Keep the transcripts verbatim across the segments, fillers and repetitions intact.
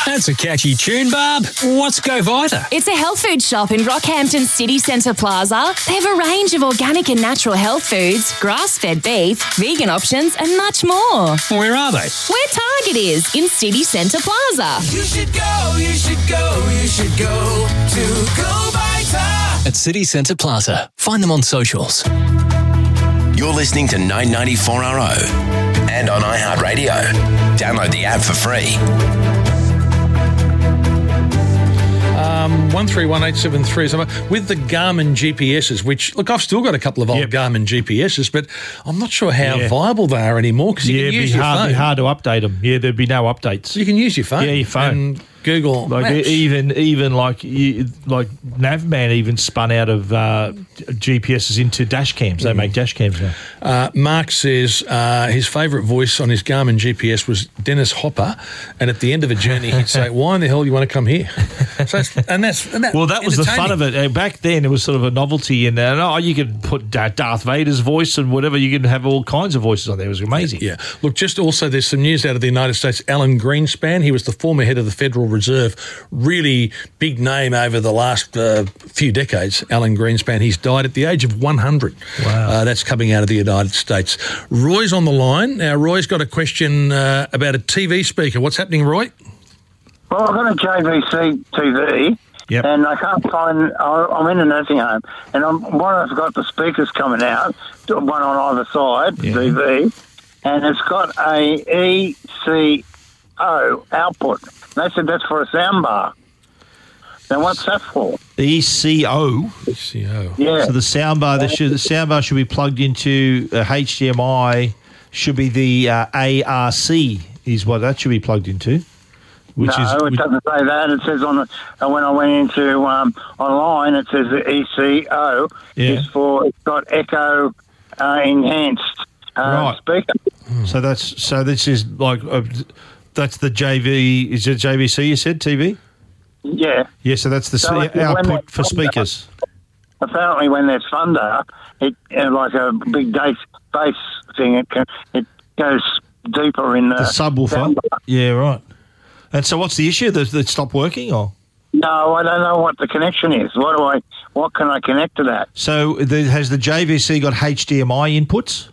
That's a catchy tune, Barb. What's Go Vita? It's a health food shop in Rockhampton City Centre Plaza. They have a range of organic and natural health foods, grass-fed beef, vegan options and much more. Where are they? Where Target is, in City Centre Plaza. You should go, you should go, you should go to Go Vita. At City Centre Plaza. Find them on socials. You're listening to nine ninety-four R O and on iHeartRadio. Download the app for free. Um, one three one eight seven three. So with the Garmin G P S's, which, look, I've still got a couple of old Yep. Garmin G P S's, but I'm not sure how Yeah. viable they are anymore because you Yeah, can it'd use be your hard, phone. be hard to update them. Yeah, there'd be no updates. You can use your phone. Yeah, your phone. And Google Like Maps. even even like you, like Navman even spun out of uh, G P S's into dash cams. They make dash cams now. Uh, Mark says uh, his favourite voice on his Garmin G P S was Dennis Hopper, and at the end of a journey he'd say, "Why in the hell do you want to come here?" So it's, and that's and that, Well, that was the fun of it. Uh, Back then, it was sort of a novelty in there. Oh, you could put Da- Darth Vader's voice and whatever. You could have all kinds of voices on there. It was amazing. Yeah. Look, just also there's some news out of the United States. Alan Greenspan, he was the former head of the Federal Reserve, really big name over the last uh, few decades. Alan Greenspan, he's died at the age of one hundred. Wow. Uh, that's coming out of the United States. Roy's on the line. Now, Roy's got a question uh, about a T V speaker. What's happening, Roy? Well, I've got a J V C T V, Yep. and I can't find. I- I'm in a nursing home, and I'm, one I've got the speakers coming out, one on either side, Yeah. T V, and it's got a E C O output. They said that's for a soundbar. Now, what's that for? E C O. C O. Yeah. So the soundbar, the, should, the soundbar should be plugged into uh, H D M I. Should be the uh, A R C is what that should be plugged into. Which no, is it which- doesn't say that. It says on the uh, when I went into um, online, it says the E C O Yeah. is for it's got echo uh, enhanced uh, Right. speaker. So that's so this is like uh, that's the J V. Is it J V C? You said T V. Yeah. Yeah. So that's the So s- if you went output that for thunder- speakers. Apparently, when there's thunder, it uh, like a big bass bass thing. It can, it goes deeper in the, The subwoofer. soundbar. Yeah. Right. And so what's the issue? That it stopped working or? No, I don't know what the connection is. What do I? What can I connect to that? So the, has the J V C got H D M I inputs?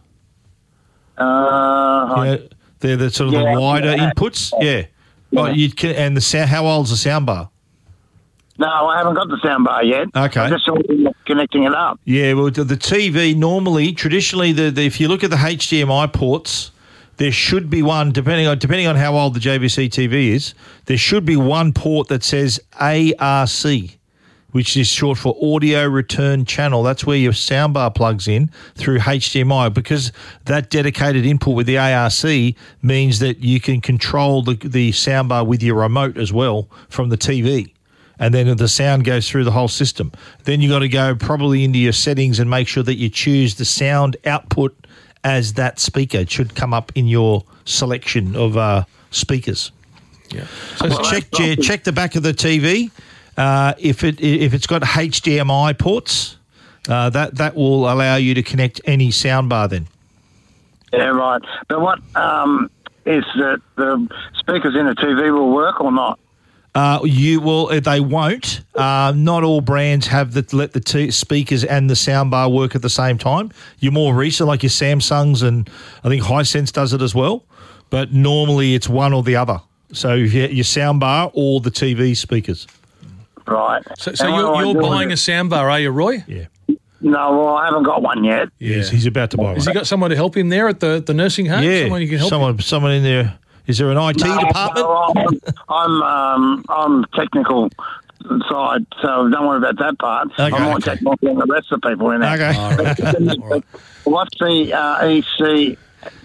Uh, I- Yeah, they're the sort of Yeah, the wider yeah. inputs. Yeah. Right, you can, and the sound. How old's the soundbar? no, I haven't got the soundbar yet. Okay. I'm just connecting it up. Yeah, well, the the T V normally, traditionally, the, the if you look at the H D M I ports, there should be one depending on depending on how old the J V C T V is. There should be one port that says A R C, which is short for Audio Return Channel. That's where your soundbar plugs in through H D M I, because that dedicated input with the A R C means that you can control the the soundbar with your remote as well from the T V. And then the sound goes through the whole system. Then you got to go probably into your settings and make sure that you choose the sound output as that speaker. It should come up in your selection of uh, speakers. Yeah. So check yeah, check the back of the T V. Uh, if it if it's got H D M I ports, uh, that that will allow you to connect any soundbar. Then Yeah, right. But what um, is that the speakers in the T V will work or not? uh, you will. uh, They won't. Uh, not all brands have the let the t- speakers and the soundbar work at the same time. Your more recent, like your Samsungs, and I think Hisense does it as well. But normally it's one or the other. So your, your soundbar or the T V speakers. Right. So, so And what you're, do I you're do with buying a it? soundbar, are you, Roy? Yeah. No, well, I haven't got one yet. Yeah. He's, he's about to buy one. Has he got someone to help him there at the, the nursing home? Yeah, Someone you can help him? someone, someone in there. Is there an I T No, department? no, I'm, I'm, um, I'm technical side, so don't worry about that part. Okay. I'm more Okay. technical than the rest of the people in there. Okay. All right. All right. What's the uh, E C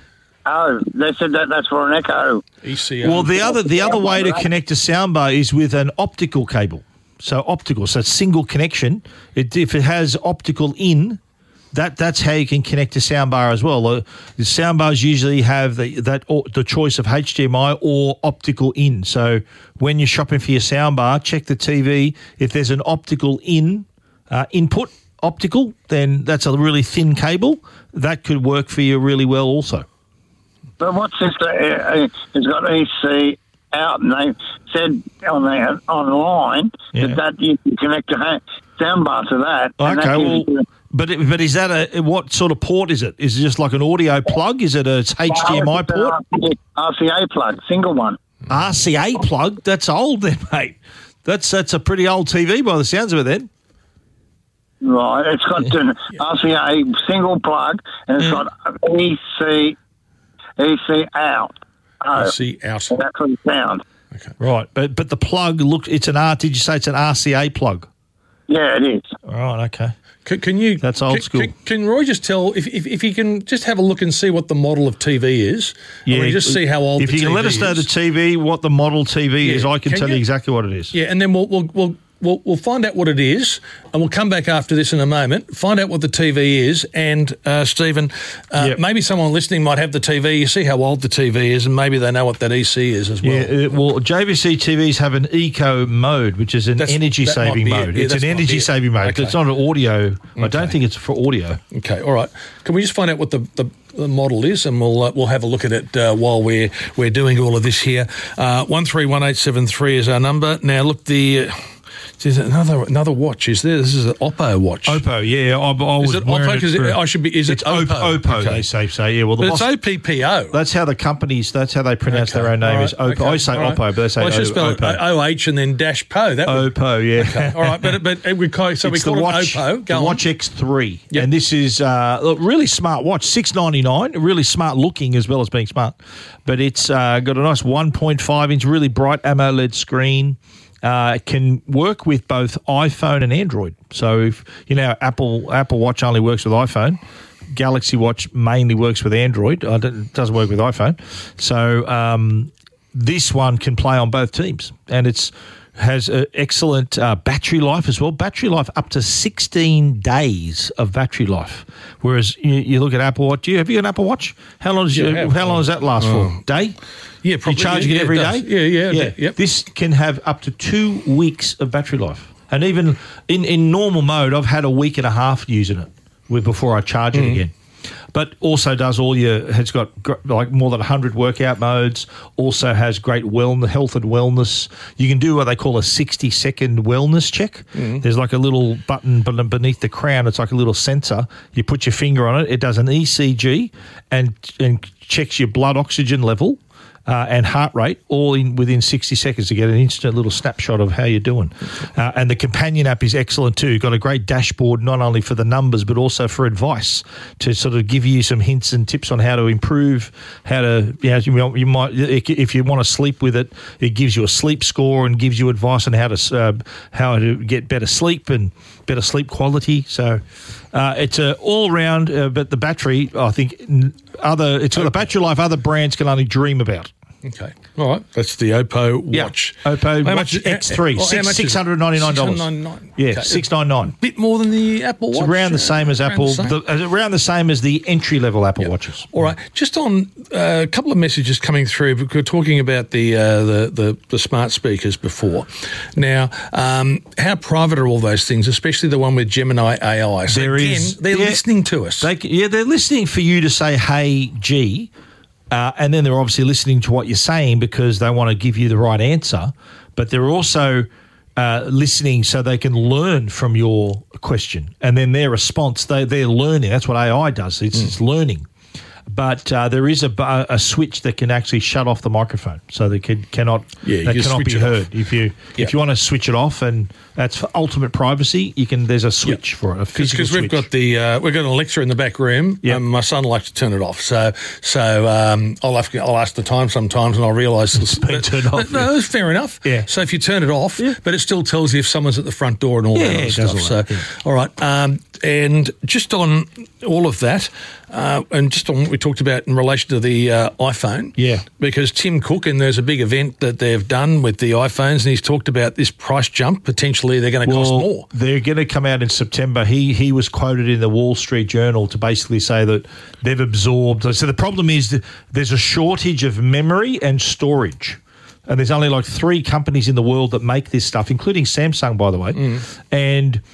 O? They said that that's for an echo. E C O. Well, the other the other way to connect a soundbar is with an optical cable. So optical, so single connection. It, if it has optical in, that that's how you can connect a soundbar as well. Uh, The soundbars usually have the, that or, the choice of H D M I or optical in. So when you're shopping for your soundbar, check the T V. If there's an optical in uh, input, optical, then that's a really thin cable. That could work for you really well also. But what's this? Uh, uh, it's got E C out, and they said on the online Yeah. that, that you can connect a ha- soundbar to that. and Okay, that well, gives you- but it, but is that a what sort of port is it? Is it just like an audio plug? Is it a H D M I it's an port? R C A plug, single one. R C A plug? That's old then, mate. That's that's a pretty old T V by the sounds of it then. Right, it's got an R C A single plug, and it's got E C E C out. Oh, E C out. so that's what it sounds. Right, but but the plug, look, it's an R. Did you say it's an R C A plug? Yeah, it is. Right, okay. Can, can you? That's old can, school. Can, can Roy just tell if, if if he can just have a look and see what the model of T V is? Yeah, we just see how old. If the you can T V let us know is. the T V, what the model T V Yeah, is, I can, can tell you? you? exactly what it is. Yeah, and then we'll we'll we'll. We'll, we'll find out what it is, and we'll come back after this in a moment, find out what the T V is, and, uh, Stephen, uh, Yep. maybe someone listening might have the T V. You see how old the T V is, and maybe they know what that E C is as well. Yeah, uh, well, J V C T Vs have an eco mode, which is an That's- that might energy-saving be it. mode. Yeah, it's that an might be it. energy-saving mode. Okay. It's not an audio. I Okay. don't think it's for audio. Okay, all right. Can we just find out what the, the, the model is, and we'll uh, we'll have a look at it uh, while we're we're doing all of this here. Uh, one three one eight seven three is our number. Now, look, the. Uh, There's another another watch. Is there? This is an Oppo watch. Oppo, yeah. I, I was Is it wearing Oppo? Because for- I should be. Is it's it Oppo? Oppo, Oppo Okay. they say, say. Yeah, well, the But it's boss, O P P O. that's how the companies, that's how they pronounce their own name is Oppo. I say Oppo, but they say well, I should o, spell it Oppo. O H and then dash Po. That would, Oppo, yeah. okay. All right, but but we call so we It's call the it watch, Oppo. Go the on. Watch X three, Yep. and this is uh, look, really smart watch, six ninety nine, really smart looking as well as being smart. But it's uh, got a nice one point five inch, really bright AMOLED screen. Uh, it can work with both iPhone and Android. So if you know Apple Apple Watch only works with iPhone, Galaxy Watch mainly works with Android. Uh, It doesn't work with iPhone. So um, this one can play on both teams, and it's has an excellent uh, battery life as well. Battery life up to sixteen days of battery life. Whereas you, you look at Apple Watch. Do you have you got an Apple Watch? How long does Yeah, you, I have. how long does that last Oh. for? Day? Yeah, You probably. charging yeah, it yeah, every does. day? Yeah, yeah, yeah. Yep. This can have up to two weeks of battery life, and even in, in normal mode, I've had a week and a half using it with before I charge Mm-hmm. it again. But also does all your. It's got gr- like more than a hundred workout modes. Also has great wellness, health and wellness. You can do what they call a sixty second wellness check. Mm-hmm. There's like a little button be- beneath the crown. It's like a little sensor. You put your finger on it. It does an E C G and and checks your blood oxygen level. Uh, and heart rate, all in within sixty seconds to get an instant little snapshot of how you're doing. Uh, and the companion app is excellent too. Got a great dashboard, not only for the numbers, but also for advice to sort of give you some hints and tips on how to improve, how to, you know, you, you might, if you want to sleep with it, it gives you a sleep score and gives you advice on how to, uh, how to get better sleep and better sleep quality. So uh, it's a all round, uh, but the battery, I think, other, it's got a battery life other brands can only dream about. Okay. All right. That's the Oppo Yeah. watch. Oppo How Watch much- X three, well, how six- much is it? six hundred ninety-nine dollars. six hundred ninety-nine. Yeah, Okay. six ninety-nine. Bit more than the Apple It's Watch. around the same as Around Apple, the same. the, uh, around the same as the entry level Apple Watches. All right. Just on uh, a couple of messages coming through. We were talking about the uh, the, the the smart speakers before. Now, um, how private are all those things, especially the one with Gemini A I? So There again, is- they're yeah. listening to us. They, c- yeah, they're listening for you to say, "Hey, G," uh, and then they're obviously listening to what you're saying because they want to give you the right answer. But they're also uh, listening so they can learn from your question, and then their response. They they're learning. That's what A I does. It's, Mm. it's learning. But uh, there is a, bu- a switch that can actually shut off the microphone, so they can, cannot Yeah, you they can cannot switch be it off. heard. If you Yeah. if you want to switch it off, and that's for ultimate privacy, you can. There's a switch for it, a physical Because we've switch. got the uh, we've got an Alexa in the back room. Yep. Um, my son likes to turn it off, so so um, I'll have to, I'll ask the time sometimes, and I'll realise it's been turned off, No, yeah. it's fair enough. Yeah. So if you turn it off, but it still tells you if someone's at the front door and all Yeah, that other it does stuff. all that, so all right, um, and just on all of that, uh, and just on what we talked about in relation to the uh, iPhone. Yeah. Because Tim Cook, and there's a big event that they've done with the iPhones, and he's talked about this price jump. Potentially, they're going to cost more. They're going to come out in September. He he was quoted in the Wall Street Journal to basically say that they've absorbed. So the problem is that there's a shortage of memory and storage. And there's only like three companies in the world that make this stuff, including Samsung, by the way. Mm. And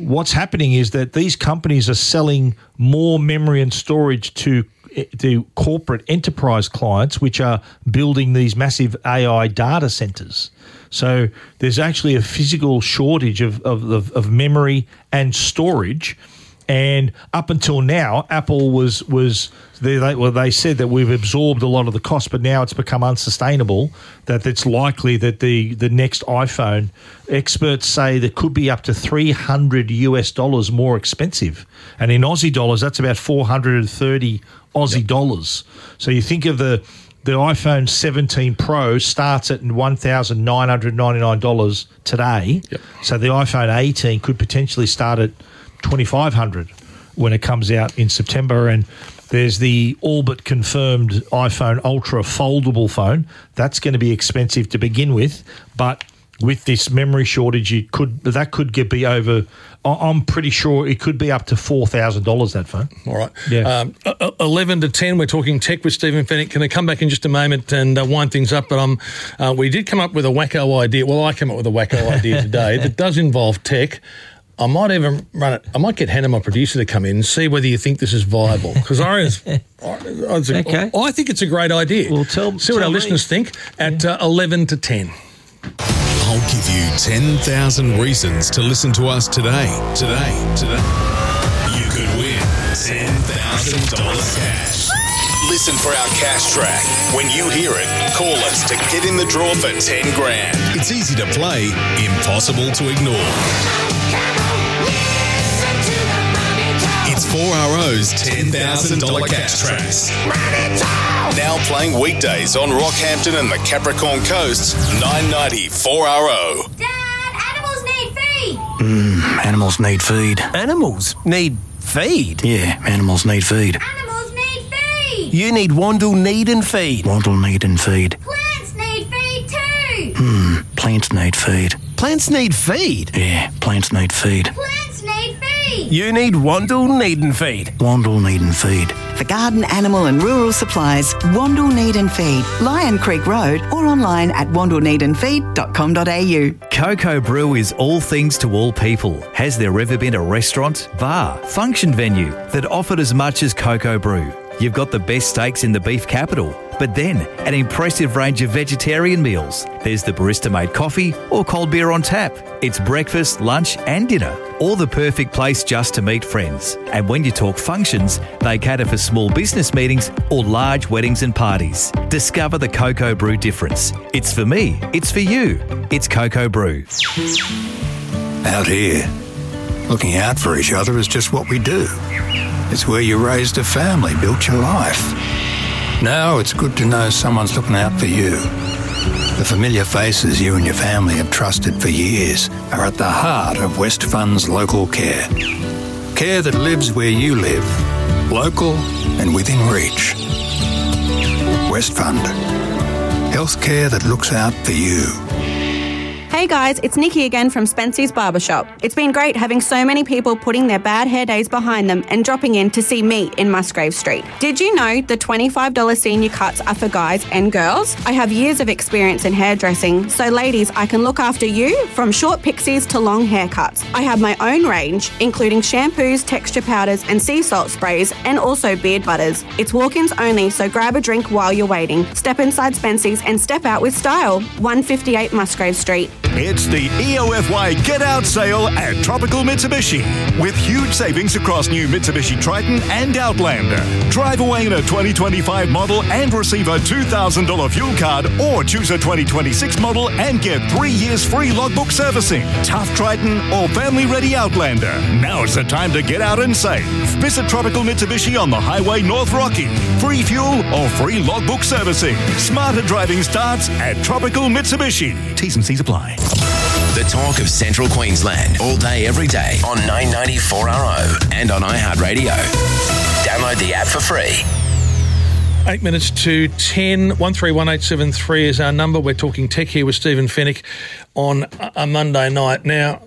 what's happening is that these companies are selling more memory and storage to to corporate enterprise clients, which are building these massive A I data centers. So there's actually a physical shortage of, of, of, of memory and storage. And up until now, Apple was was they, they well they said that we've absorbed a lot of the cost, but now it's become unsustainable. That it's likely that the the next iPhone, experts say, that could be up to three hundred US dollars more expensive, and in Aussie dollars, that's about four hundred and thirty Aussie yep. dollars. So you think of the the iPhone seventeen Pro starts at one thousand nine hundred ninety nine dollars today. Yep. So the iPhone eighteen could potentially start at twenty-five hundred when it comes out in September. And there's the all but confirmed iPhone Ultra foldable phone. That's going to be expensive to begin with, but with this memory shortage, it could that could get be over. I'm pretty sure it could be up to four thousand dollars, that phone. All right. Yeah. Um, eleven to ten, we're talking tech with Stephen Fenech. Can I come back in just a moment and uh, wind things up? But um, uh, we did come up with a wacko idea. Well, I came up with a wacko idea today that does involve tech. I might even run it. I might get Hannah, my producer, to come in and see whether you think this is viable. Because I, I, okay. I think it's a great idea. Well, tell, see what tell our me. listeners think at uh, eleven to ten. I'll give you ten thousand reasons to listen to us today. Today. Today. You could win ten thousand dollars cash. Listen for our cash track. When you hear it, call us to get in the draw for ten grand. It's easy to play, impossible to ignore. It's four R O's ten thousand dollars cash tracks. Now playing weekdays on Rockhampton and the Capricorn Coast, nine ninety four R O. Dad, animals need feed. Mm, animals need feed. Animals need feed? Yeah, animals need feed. Animals need feed. You need Wandle Need and Feed. Wandle Need and Feed. Plants need feed too. Hmm, plants need feed. Plants need feed? Yeah, plants need feed. Plants need feed. You need Wandle Need and Feed. Wandle Need and Feed. For garden, animal and rural supplies, Wandle Need and Feed, Lion Creek Road, or online at wandle need and feed dot com dot a u. Coco Brew is all things to all people. Has there ever been a restaurant, bar, function venue that offered as much as Coco Brew? You've got the best steaks in the beef capital, but then an impressive range of vegetarian meals. There's the barista-made coffee or cold beer on tap. It's breakfast, lunch and dinner, or the perfect place just to meet friends. And when you talk functions, they cater for small business meetings or large weddings and parties. Discover the Coco Brew difference. It's for me, it's for you. It's Coco Brew. Out here, looking out for each other is just what we do. It's where you raised a family, built your life. Now it's good to know someone's looking out for you. The familiar faces you and your family have trusted for years are at the heart of Westfund's local care. Care that lives where you live, local and within reach. Westfund. Healthcare that looks out for you. Hey guys, it's Nikki again from Spency's Barbershop. It's been great having so many people putting their bad hair days behind them and dropping in to see me in Musgrave Street. Did you know the twenty-five dollars senior cuts are for guys and girls? I have years of experience in hairdressing, so ladies, I can look after you from short pixies to long haircuts. I have my own range, including shampoos, texture powders and sea salt sprays, and also beard butters. It's walk-ins only, so grab a drink while you're waiting. Step inside Spency's and step out with style. one fifty-eight Musgrave Street. It's the E O F Y Get Out sale at Tropical Mitsubishi with huge savings across new Mitsubishi Triton and Outlander. Drive away in a twenty twenty-five model and receive a two thousand dollars fuel card, or choose a twenty twenty-six model and get three years free logbook servicing. Tough Triton or family-ready Outlander. Now's the time to get out and save. Visit Tropical Mitsubishi on the highway North Rocky. Free fuel or free logbook servicing. Smarter driving starts at Tropical Mitsubishi. T's and C's apply. The talk of Central Queensland, all day, every day on nine ninety-four R O and on iHeartRadio. Download the app for free. Eight minutes to ten. one three one eight seven three is our number. We're talking tech here with Stephen Fenech on a Monday night. Now,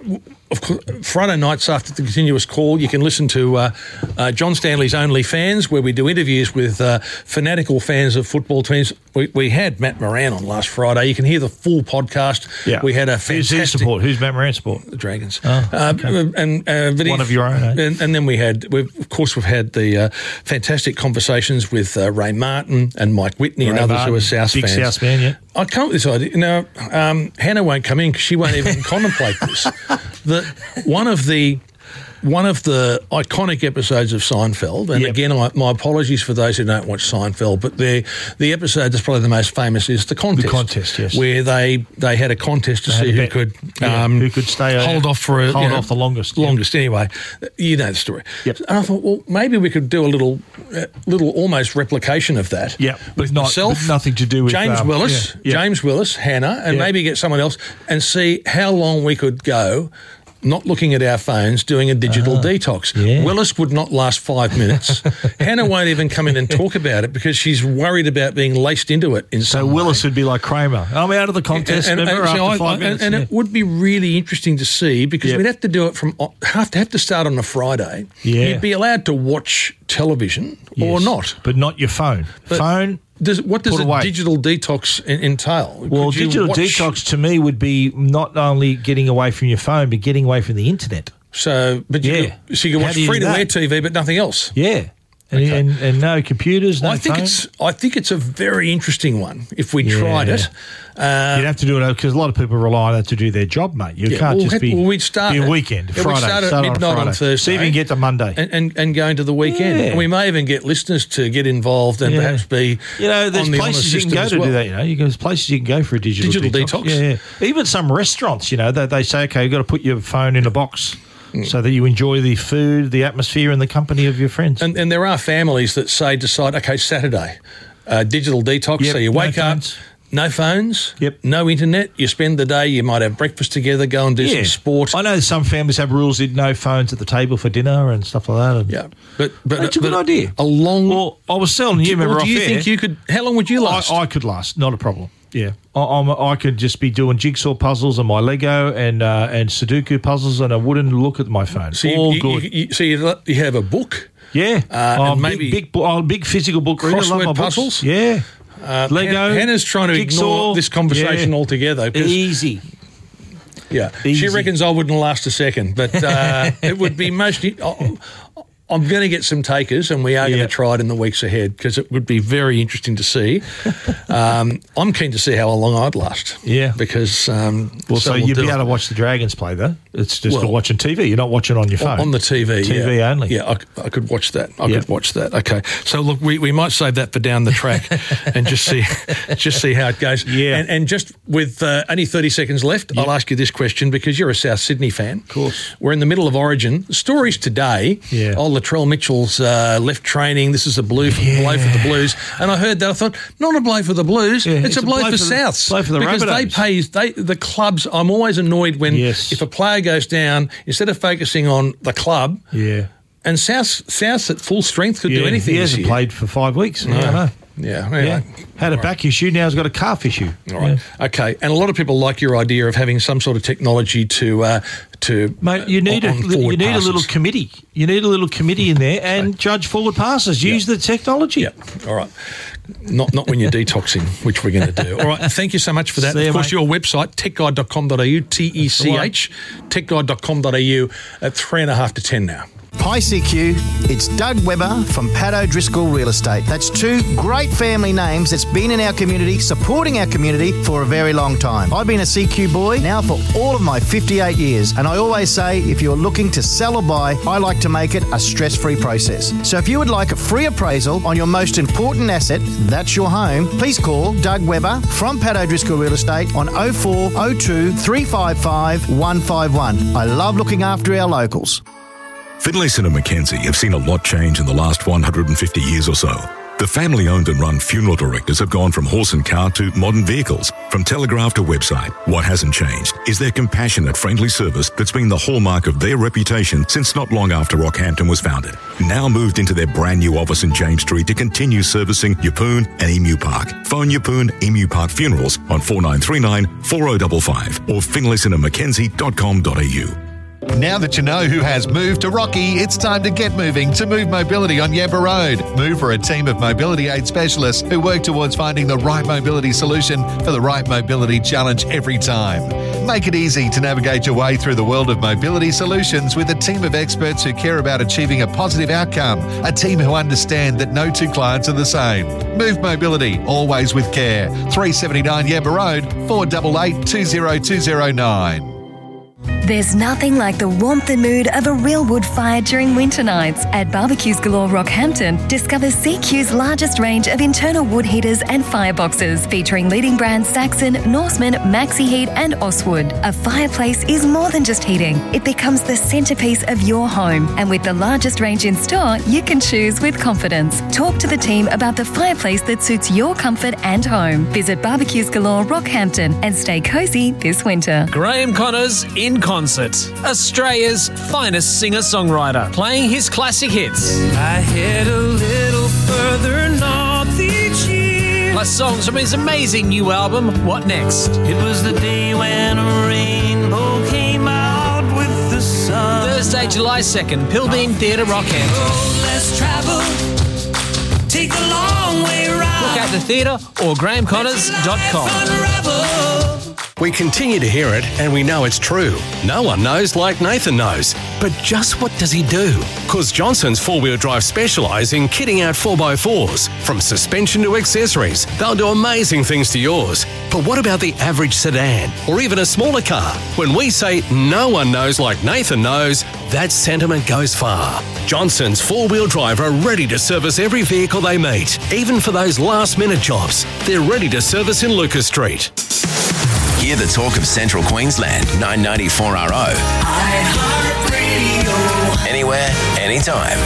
of course, Friday nights after the continuous call, you can listen to uh, uh, John Stanley's Only Fans, where we do interviews with uh, fanatical fans of football teams. We, we had Matt Moran on last Friday. You can hear the full podcast. Yeah. We had a Who's fantastic... his support? Who's Matt Moran's support? The Dragons. Oh, uh, okay. and, uh, but One if- of your own, eh? And, and then we had, we've, of course, we've had the uh, fantastic conversations with uh, Ray Martin and Mike Whitney and Ray others Martin, who are South big fans. South fan, yeah. I come up with this idea. Now, um, Hannah won't come in because she won't even contemplate this. The one of the one of the iconic episodes of Seinfeld, and Yep. again, I, my apologies for those who don't watch Seinfeld, but the the episode that's probably the most famous is the contest. The contest, yes. where they they had a contest to They had see a who bet. could Yeah, um, who could stay hold uh, off for a, hold you know, off the longest. yeah. longest anyway. You know the story. Yep. And I thought, well, maybe we could do a little, uh, little almost replication of that. Yeah, but with not myself, but nothing to do with James um, Willis, yeah, yeah. James Willis, Hannah, and Yeah. maybe get someone else and see how long we could go. Not looking at our phones, doing a digital detox. yeah. Willis would not last five minutes. Hannah won't even come in and talk about it because she's worried about being laced into it in So some way. Willis would be like Kramer. I'm out of the contest. And, and, never and so after I- five I- minutes. and yeah. it would be really interesting to see because Yep. we'd have to do it from have to have to start on a Friday. Yeah. You'd be allowed to watch television or Yes, not. but not your phone. But phone. Does what does put a away. digital detox en- entail? Well, Could you digital watch- detox to me would be not only getting away from your phone, but getting away from the internet. So, but you Yeah. could, so you can How watch do you do free to air that? T V, but nothing else. Yeah, and, Okay. and, and no computers, no I think phone. it's I think it's a very interesting one. If we Yeah. tried it, uh, You'd have to do it because a lot of people rely on that to do their job, mate. You Yeah, can't well, just had- be. well, we'd start be a at- weekend, yeah, we'd Friday. start at start midnight on Friday. Thursday. So even get to Monday. and, and, and go into the weekend. Yeah. And we may even get listeners to get involved and Yeah. perhaps be You know, there's on the honour places you can system go as to well. do that. You know, you go, there's places you can go for a digital, Digital detox. detox. Yeah, yeah. Even some restaurants, you know, they, they say, okay, you've got to put your phone in a box Mm. so that you enjoy the food, the atmosphere, and the company of your friends. And, and there are families that say, decide, okay, Saturday, uh, digital detox. Yep, so you no wake up, phones. no phones, Yep. no internet. You spend the day, you might have breakfast together, go and do some sport. I know some families have rules that no phones at the table for dinner and stuff like that. And Yeah, but but That's a but good idea. A long. Well, I was telling you, do, remember, well, do you off think air, you could? How long would you last? I, I could last, not a problem. Yeah, I, I'm, I could just be doing jigsaw puzzles and my Lego and uh, and Sudoku puzzles, and I wouldn't look at my phone. so you, All you, good. You, you, so you, you have a book. yeah, uh, oh, and big, maybe big, bo- oh, big physical book reader. Love crossword my books. puzzles? Yeah, Uh, Lego, Han- Hannah's trying to jigsaw, ignore this conversation yeah. altogether. 'cause- Easy. Yeah, Easy. she reckons I wouldn't last a second, but uh, it would be most. I- I'm going to get some takers, and we are going Yeah. to try it in the weeks ahead because it would be very interesting to see. um, I'm keen to see how long I'd last. Yeah. because um, Well, so, we'll you'd do be it. able to watch the Dragons play, though. It's just Well, watching T V. You're not watching on your phone. on the T V. T V yeah. only. Yeah, I, I could watch that. I Yeah. could watch that. Okay, so look, we, we might save that for down the track and just see just see how it goes. Yeah. and, and just with uh, only thirty seconds left, I'll ask you this question because you're a South Sydney fan. Of course, we're in the middle of Origin. Stories today. Yeah. Oh, Latrell Mitchell's uh, left training. This is a blue for, Yeah. blow for the Blues, and I heard that. I thought, not a blow for the Blues. Yeah, it's, a blow, for, the- Souths. blow for the because they Rabbitohs. pay they the clubs. I'm always annoyed when Yes. if a player goes down, instead of focusing on the club. Yeah. And South South at full strength could do Yeah, anything. He this hasn't year. played for five weeks. No. I don't know. Yeah, Yeah. anyway. Had a back issue, now he's got a calf issue. All right. Okay. And a lot of people like your idea of having some sort of technology to uh, to Mate, you need uh, a on you forward need passes. a little committee. You need a little committee in there and judge forward passes. Use the technology. Yeah. All right. Not not when you're detoxing, which we're going to do. All right. Thank you so much for that. See of you, course, mate. your website, tech guide dot com dot a u, T E C H, tech guide dot com dot a u at three and a half to ten now. Hi C Q, it's Doug Webber from Pat O'Driscoll Real Estate. That's two great family names that's been in our community, supporting our community for a very long time. I've been a C Q boy now for all of my fifty-eight years, and I always say if you're looking to sell or buy, I like to make it a stress-free process. So if you would like a free appraisal on your most important asset, that's your home, please call Doug Webber from Pat O'Driscoll Real Estate on oh four oh two, three five five, one five one. I love looking after our locals. Finlayson and Mackenzie have seen a lot change in the last one hundred fifty years or so. The family-owned and run funeral directors have gone from horse and car to modern vehicles, from telegraph to website. What hasn't changed is their compassionate, friendly service that's been the hallmark of their reputation since not long after Rockhampton was founded. Now moved into their brand new office in James Street to continue servicing Yeppoon and Emu Park. Phone Yeppoon Emu Park Funerals on four nine three nine, four oh five five or finlayson and mackenzie dot com dot a u. Now that you know who has moved to Rocky, it's time to get moving to Move Mobility on Yamba Road. Move are a team of mobility aid specialists who work towards finding the right mobility solution for the right mobility challenge every time. Make it easy to navigate your way through the world of mobility solutions with a team of experts who care about achieving a positive outcome, a team who understand that no two clients are the same. Move Mobility, always with care. three seventy-nine Yamba Road, four eight eight, two zero two zero nine. There's nothing like the warmth and mood of a real wood fire during winter nights. At Barbecues Galore Rockhampton, discover C Q's largest range of internal wood heaters and fireboxes, featuring leading brands Saxon, Norseman, Maxi Heat and Oswood. A fireplace is more than just heating. It becomes the centrepiece of your home. And with the largest range in store, you can choose with confidence. Talk to the team about the fireplace that suits your comfort and home. Visit Barbecues Galore Rockhampton and stay cosy this winter. Graham Connors in concert. Australia's finest singer-songwriter, playing his classic hits. I head a little further north each year. Plus songs from his amazing new album, What Next? It was the day when a rainbow came out with the sun. Thursday, July second, Pilbeam Theatre, Rockhampton. Oh, let's travel, take the long way round. Book at the theatre or graham connors dot com. We continue to hear it, and we know it's true. No one knows like Nathan knows. But just what does he do? Because Johnson's four-wheel drive specialise in kitting out four by fours. From suspension to accessories, they'll do amazing things to yours. But what about the average sedan, or even a smaller car? When we say no one knows like Nathan knows, that sentiment goes far. Johnson's four-wheel drive are ready to service every vehicle they meet, even for those last-minute jobs. They're ready to service in Lucas Street. Hear the talk of Central Queensland, nine ninety-four R O. iHeartRadio. Anywhere, anytime.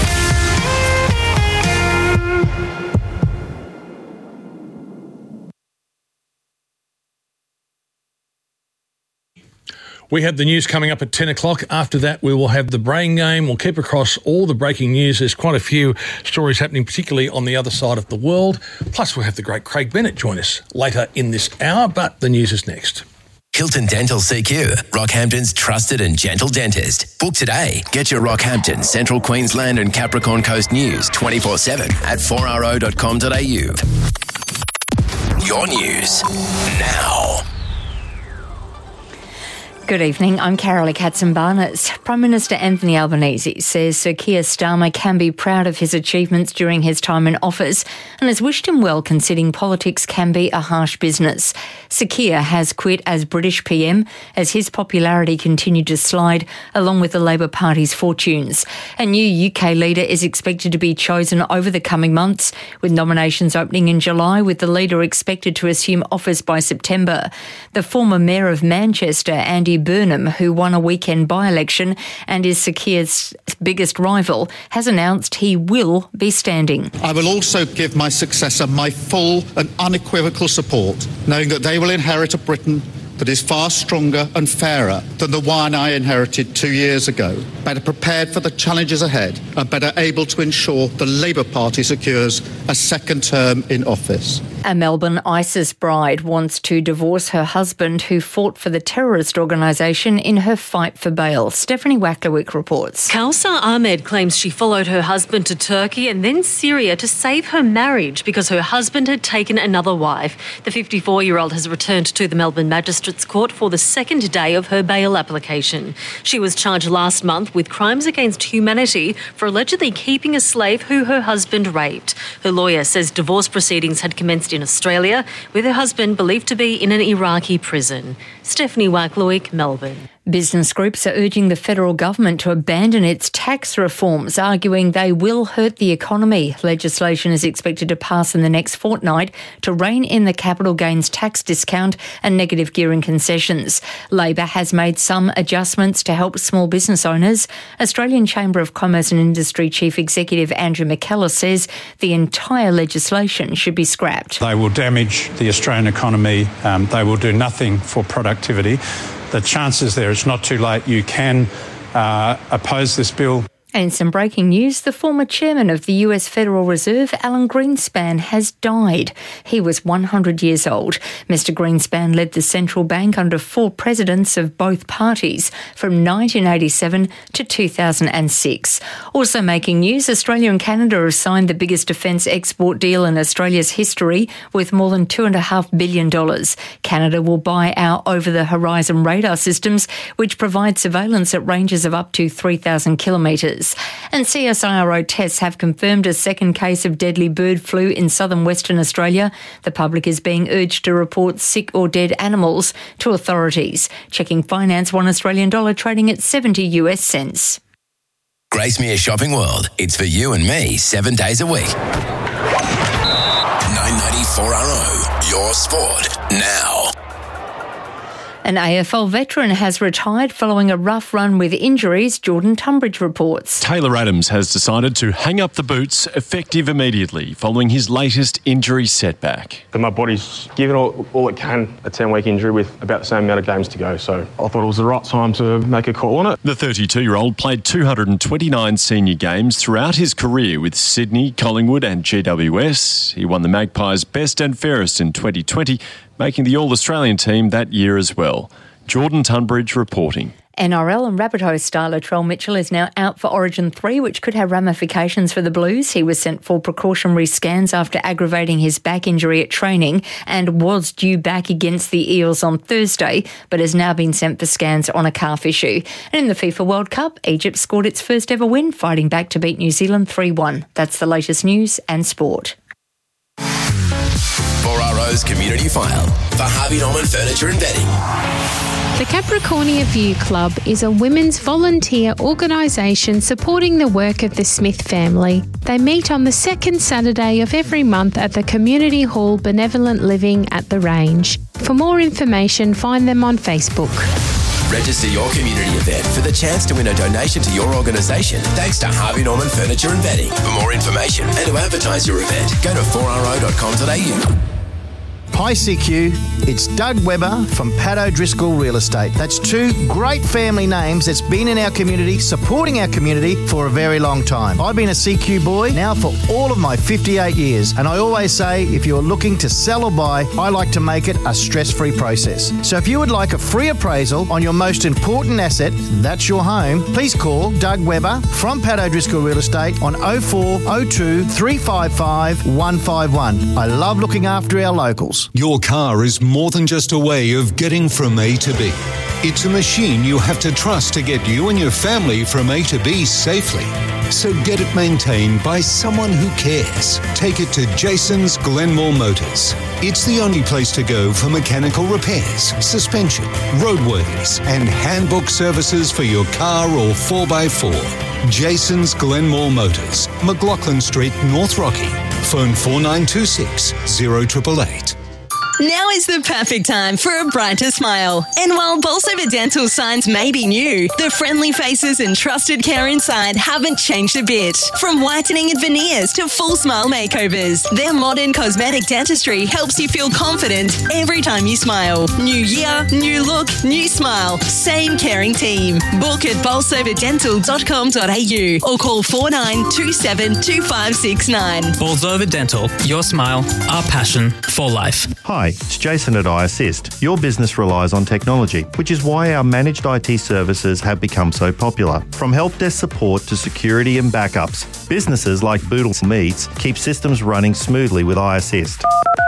We have the news coming up at ten o'clock. After that, we will have the brain game. We'll keep across all the breaking news. There's quite a few stories happening, particularly on the other side of the world. Plus, we'll have the great Craig Bennett join us later in this hour, but the news is next. Hilton Dental C Q, Rockhampton's trusted and gentle dentist. Book today. Get your Rockhampton, Central Queensland and Capricorn Coast news twenty-four seven at four r o dot com dot a u. Your news now. Good evening, I'm Carolee Katzenbarners. Prime Minister Anthony Albanese says Sir Keir Starmer can be proud of his achievements during his time in office and has wished him well, considering politics can be a harsh business. Sir Keir has quit as British P M as his popularity continued to slide along with the Labor Party's fortunes. A new U K leader is expected to be chosen over the coming months, with nominations opening in July, with the leader expected to assume office by September. The former Mayor of Manchester, Andy Burnham, who won a weekend by-election and is Sir Keir's biggest rival, has announced he will be standing. I will also give my successor my full and unequivocal support, knowing that they will inherit a Britain that is far stronger and fairer than the one I inherited two years ago, better prepared for the challenges ahead and better able to ensure the Labour Party secures a second term in office. A Melbourne ISIS bride wants to divorce her husband who fought for the terrorist organisation in her fight for bail. Stephanie Wacklewick reports. Kausar Ahmed claims she followed her husband to Turkey and then Syria to save her marriage because her husband had taken another wife. The fifty-four-year-old has returned to the Melbourne Magistrates Court for the second day of her bail application. She was charged last month with crimes against humanity for allegedly keeping a slave who her husband raped. Her lawyer says divorce proceedings had commenced in Australia, with her husband believed to be in an Iraqi prison. Stephanie Wacklewick, Melbourne. Business groups are urging the federal government to abandon its tax reforms, arguing they will hurt the economy. Legislation is expected to pass in the next fortnight to rein in the capital gains tax discount and negative gearing concessions. Labor has made some adjustments to help small business owners. Australian Chamber of Commerce and Industry Chief Executive Andrew McKellar says the entire legislation should be scrapped. They will damage the Australian economy. Um, they will do nothing for productivity. The chances there, it's not too late. You can uh, oppose this bill. And some breaking news, the former chairman of the U S Federal Reserve, Alan Greenspan, has died. He was one hundred years old. Mister Greenspan led the central bank under four presidents of both parties from nineteen eighty-seven to two thousand six. Also making news, Australia and Canada have signed the biggest defence export deal in Australia's history with more than two point five billion dollars. Canada will buy our over-the-horizon radar systems, which provide surveillance at ranges of up to three thousand kilometres. And C S I R O tests have confirmed a second case of deadly bird flu in southern Western Australia. The public is being urged to report sick or dead animals to authorities. Checking finance, one Australian dollar trading at seventy US cents. Gracemere Shopping World. It's for you and me seven days a week. nine ninety-four R O, your sport now. An A F L veteran has retired following a rough run with injuries, Jordan Tunbridge reports. Taylor Adams has decided to hang up the boots effective immediately following his latest injury setback. My body's given all, all it can, a ten-week injury with about the same amount of games to go, so I thought it was the right time to make a call on it. The thirty-two-year-old played two hundred twenty-nine senior games throughout his career with Sydney, Collingwood and G W S. He won the Magpies Best and Fairest in twenty twenty, making the All-Australian team that year as well. Jordan Tunbridge reporting. N R L and Rabbitohs star Latrell Mitchell is now out for Origin three, which could have ramifications for the Blues. He was sent for precautionary scans after aggravating his back injury at training and was due back against the Eels on Thursday, but has now been sent for scans on a calf issue. And in the FIFA World Cup, Egypt scored its first ever win, fighting back to beat New Zealand three one. That's the latest news and sport. four R O's Community File for Harvey Norman Furniture and Bedding. The Capricornia View Club is a women's volunteer organisation supporting the work of the Smith family. They meet on the second Saturday of every month at the Community Hall Benevolent Living at the Range. For more information, find them on Facebook. Register your community event for the chance to win a donation to your organisation thanks to Harvey Norman Furniture and Bedding. For more information and to advertise your event, go to four r o dot com dot a u. Hi C Q, it's Doug Webber from Pat O'Driscoll Real Estate. That's two great family names that's been in our community, supporting our community for a very long time. I've been a C Q boy now for all of my fifty-eight years, and I always say if you're looking to sell or buy, I like to make it a stress-free process. So if you would like a free appraisal on your most important asset, that's your home, please call Doug Webber from Pat O'Driscoll Real Estate on oh four oh two, three five five, one five one. I love looking after our locals. Your car is more than just a way of getting from A to B. It's a machine you have to trust to get you and your family from A to B safely. So get it maintained by someone who cares. Take it to Jason's Glenmore Motors. It's the only place to go for mechanical repairs, suspension, roadworthies, and handbook services for your car or four by four. Jason's Glenmore Motors, McLaughlin Street, North Rocky. Phone four nine two six, zero eight eight eight. Now is the perfect time for a brighter smile. And while Bolsover Dental signs may be new, the friendly faces and trusted care inside haven't changed a bit. From whitening and veneers to full smile makeovers, their modern cosmetic dentistry helps you feel confident every time you smile. New year, new look, new smile. Same caring team. Book at bolsover dental dot com dot a u or call four nine two seven two five six nine. Bolsover Dental, your smile, our passion for life. Hi, it's Jason at iAssist. Your business relies on technology, which is why our managed I T services have become so popular. From help desk support to security and backups, businesses like Boodle Meats keep systems running smoothly with iAssist.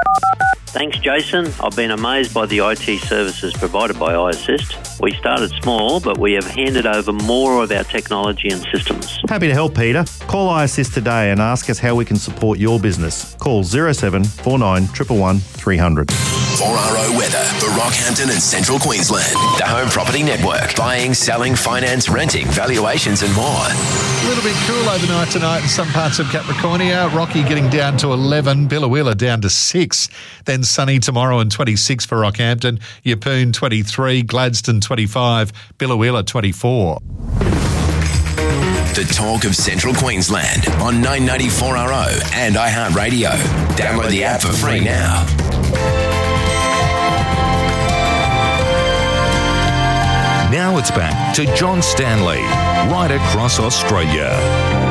Thanks, Jason. I've been amazed by the I T services provided by iAssist. We started small, but we have handed over more of our technology and systems. Happy to help, Peter. Call iAssist today and ask us how we can support your business. Call zero seven four nine one one one three hundred. four R O weather for Rockhampton and Central Queensland. The Home Property Network. Buying, selling, finance, renting, valuations and more. A little bit cool overnight tonight in some parts of Capricornia. Rocky getting down to eleven, Billawheeler down to six. Then sunny tomorrow and twenty-six for Rockhampton. Yeppoon twenty-three, Gladstone twenty-five, Billawheeler twenty-four. The talk of Central Queensland on nine ninety-four R O and iHeartRadio. Download the app for free now. Now Now it's back to John Stanley, right across Australia.